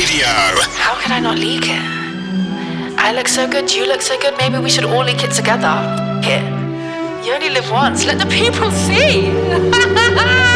Radio. How can I not leak it? I look so good, you look so good, maybe we should all leak it together. Here. You only live once, let the people see.